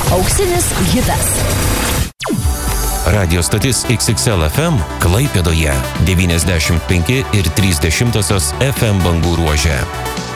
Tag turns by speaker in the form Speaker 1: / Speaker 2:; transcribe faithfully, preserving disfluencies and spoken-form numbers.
Speaker 1: Auksinis hitas.
Speaker 2: Radio stotis X X L F M Klaipėdoje devyniasdešimt penki ir trys dešimtosios F M bangų ruože.